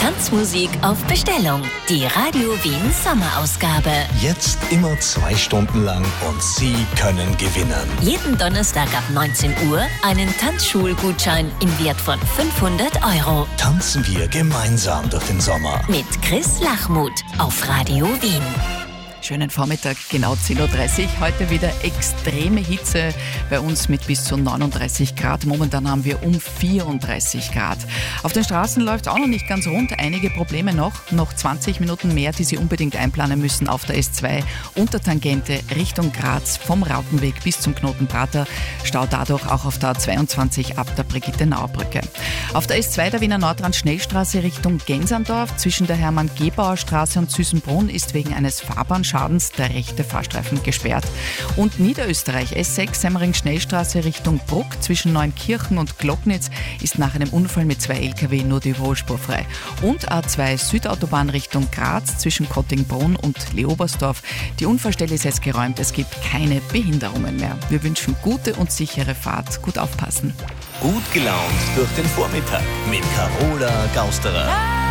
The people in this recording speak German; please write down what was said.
Tanzmusik auf Bestellung. Die Radio Wien Sommerausgabe. Jetzt immer 2 Stunden lang und Sie können gewinnen. Jeden Donnerstag ab 19 Uhr einen Tanzschulgutschein im Wert von 500 €. Tanzen wir gemeinsam durch den Sommer. Mit Chris Lachmuth auf Radio Wien. Schönen Vormittag, genau 10.30 Uhr. Heute wieder extreme Hitze bei uns mit bis zu 39 Grad. Momentan haben wir um 34 Grad. Auf den Straßen läuft es auch noch nicht ganz rund. Einige Probleme noch. Noch 20 Minuten mehr, die Sie unbedingt einplanen müssen auf der S2. Untertangente Richtung Graz vom Rautenweg bis zum Knoten Prater. Stau dadurch auch auf der A22 ab der Brigitte-Nauer-Brücke. Auf der S2 der Wiener Nordrand Schnellstraße Richtung Genserndorf zwischen der Hermann-Gebauer Straße und Süßenbrunn ist wegen eines Fahrbahnschadens der rechte Fahrstreifen gesperrt. Und Niederösterreich S6 Semmering Schnellstraße Richtung Bruck zwischen Neunkirchen und Glocknitz ist nach einem Unfall mit 2 LKW nur die Überholspur frei. Und A2 Südautobahn Richtung Graz zwischen Kottingbrunn und Leobersdorf. Die Unfallstelle ist jetzt geräumt, es gibt keine Behinderungen mehr. Wir wünschen gute und sichere Fahrt. Gut aufpassen. Gut gelaunt durch den Vormittag mit Carola Gausterer.